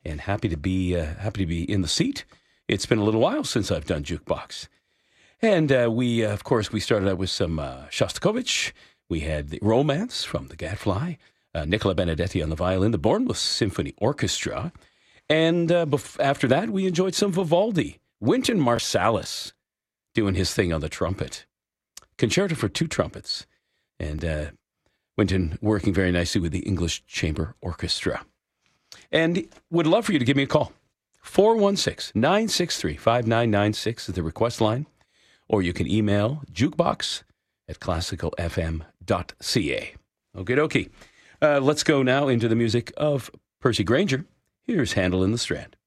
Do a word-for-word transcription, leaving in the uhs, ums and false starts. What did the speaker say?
and happy to be uh, happy to be in the seat. It's been a little while since I've done Jukebox. And uh, we, uh, of course, we started out with some uh, Shostakovich. We had the Romance from the Gadfly, uh, Nicola Benedetti on the violin, the Bournemouth Symphony Orchestra. And uh, bef- after that, we enjoyed some Vivaldi. Wynton Marsalis doing his thing on the trumpet. Concerto for two trumpets. And uh, Wynton working very nicely with the English Chamber Orchestra. And would love for you to give me a call. four one six, nine six three, five nine nine six is the request line. Or you can email jukebox at classical f m dot c a. Okie dokie. Uh, let's go now into the music of Percy Grainger. Here's Handel in the Strand.